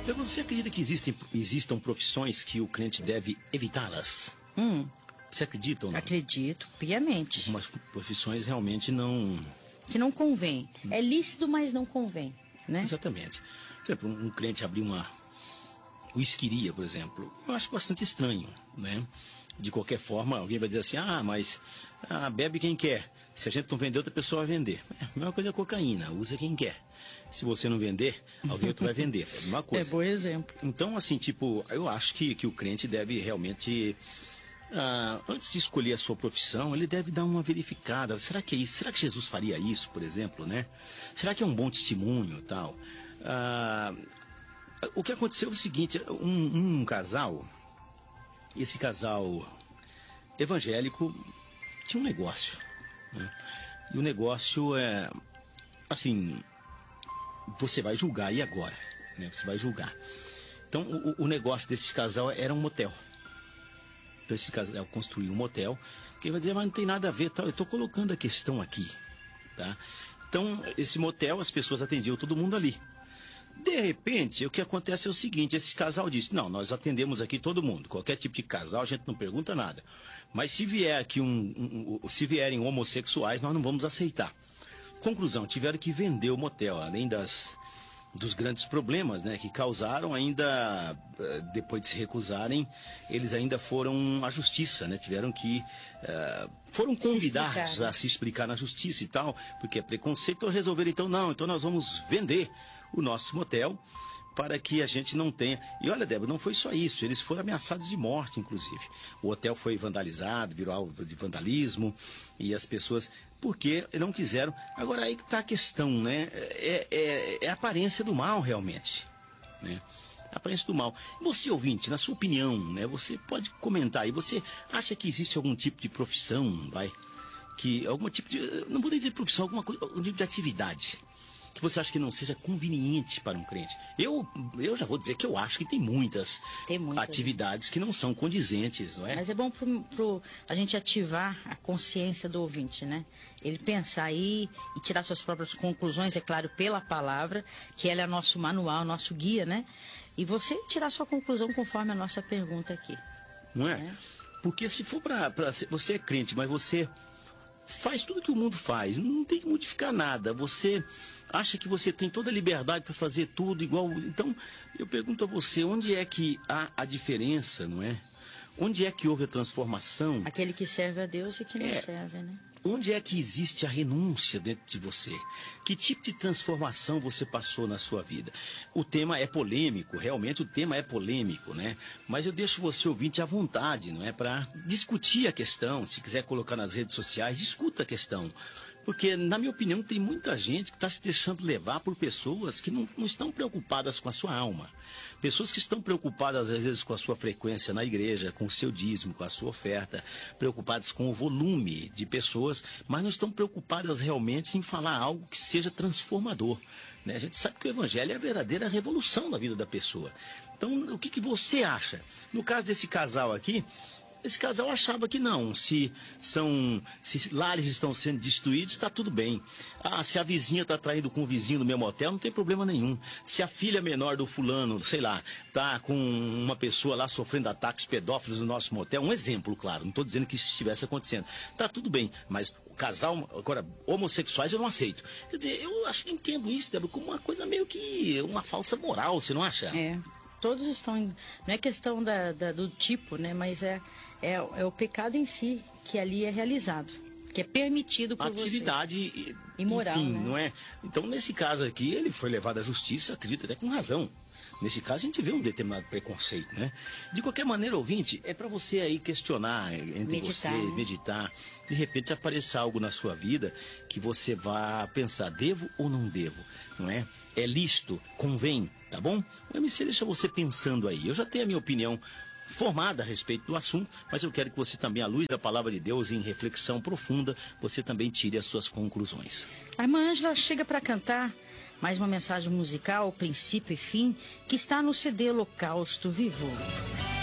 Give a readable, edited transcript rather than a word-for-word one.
Você acredita que existam profissões que o crente deve evitá-las? Você acredita ou não? Acredito, piamente. Algumas profissões realmente não... Que não convém. É lícito, mas não convém, né? Exatamente. Por exemplo, um crente abrir uma whiskeria, por exemplo, eu acho bastante estranho, né? De qualquer forma, alguém vai dizer assim, mas bebe quem quer. Se a gente não vender, outra pessoa vai vender. A mesma coisa é cocaína, usa quem quer. Se você não vender, alguém outro vai vender. É a mesma coisa. É bom exemplo. Então, assim, eu acho que o crente deve realmente... antes de escolher a sua profissão, ele deve dar uma verificada. Será que é isso? Será que Jesus faria isso, por exemplo, né? Será que é um bom testemunho e tal? O que aconteceu é o seguinte, um casal, esse casal evangélico tinha um negócio, né? E o negócio é, assim, você vai julgar, e agora? Né? Você vai julgar. Então, o negócio desse casal era um motel. Então, esse casal construiu um motel, que vai dizer, mas não tem nada a ver, tal. Eu estou colocando a questão aqui, tá? Então, esse motel, as pessoas atendiam todo mundo ali. De repente, o que acontece é o seguinte, esse casal disse, não, nós atendemos aqui todo mundo, qualquer tipo de casal, a gente não pergunta nada. Mas se vier aqui se vierem homossexuais, nós não vamos aceitar. Conclusão, tiveram que vender o motel, além dos grandes problemas, né, que causaram, ainda depois de se recusarem, eles ainda foram à justiça, né, foram convidados a se explicar na justiça e tal, porque é preconceito. Então resolveram, então nós vamos vender o nosso motel para que a gente não tenha... E olha, Débora, não foi só isso, eles foram ameaçados de morte, inclusive. O hotel foi vandalizado, virou alvo de vandalismo, e as pessoas... Porque não quiseram... Agora, aí que está a questão, né? É a aparência do mal, realmente, né? A aparência do mal. Você, ouvinte, na sua opinião, né? Você pode comentar aí. Você acha que existe algum tipo de profissão, algum tipo de... Não vou nem dizer profissão, algum tipo de atividade que você acha que não seja conveniente para um crente? Eu já vou dizer que eu acho que tem muitas atividades que não são condizentes, não é? Mas é bom a gente ativar a consciência do ouvinte, né? Ele pensar aí e tirar suas próprias conclusões, é claro, pela palavra, que ela é nosso manual, nosso guia, né? E você tirar sua conclusão conforme a nossa pergunta aqui. Não é? Porque se for você é crente, mas você faz tudo que o mundo faz, não tem que modificar nada. Você acha que você tem toda a liberdade para fazer tudo igual. Então, eu pergunto a você, onde é que há a diferença, não é? Onde é que houve a transformação? Aquele que serve a Deus e que não serve, né? Onde é que existe a renúncia dentro de você? Que tipo de transformação você passou na sua vida? O tema é polêmico, realmente o tema é polêmico, né? Mas eu deixo você ouvinte à vontade, não é? Para discutir a questão. Se quiser colocar nas redes sociais, discuta a questão. Porque, na minha opinião, tem muita gente que está se deixando levar por pessoas que não estão preocupadas com a sua alma. Pessoas que estão preocupadas, às vezes, com a sua frequência na igreja, com o seu dízimo, com a sua oferta, preocupadas com o volume de pessoas, mas não estão preocupadas realmente em falar algo que seja transformador, né? A gente sabe que o evangelho é a verdadeira revolução na vida da pessoa. Então, o que você acha? No caso desse casal aqui, esse casal achava que não, se lares estão sendo destruídos, está tudo bem. Se a vizinha está traindo com o vizinho do mesmo hotel, não tem problema nenhum. Se a filha menor do fulano, sei lá, está com uma pessoa lá sofrendo ataques pedófilos no nosso motel, um exemplo, claro, não estou dizendo que isso estivesse acontecendo. Está tudo bem, mas o casal, agora, homossexuais eu não aceito. Quer dizer, eu acho que entendo isso, Débora, como uma coisa meio que uma falsa moral, você não acha? Todos estão... Não é questão do tipo, né, mas é o pecado em si que ali é realizado, que é permitido por você. Atividade imoral, enfim, né? Não é? Então, nesse caso aqui, ele foi levado à justiça, acredito até com razão. Nesse caso, a gente vê um determinado preconceito, né? De qualquer maneira, ouvinte, é para você aí questionar meditar. De repente, aparecer algo na sua vida que você vá pensar, devo ou não devo, não é? É lícito? Convém? Tá bom? O MC deixa você pensando aí. Eu já tenho a minha opinião formada a respeito do assunto, mas eu quero que você também, à luz da palavra de Deus, em reflexão profunda, você também tire as suas conclusões. A irmã Ângela chega para cantar mais uma mensagem musical, princípio e fim, que está no CD Holocausto Vivo.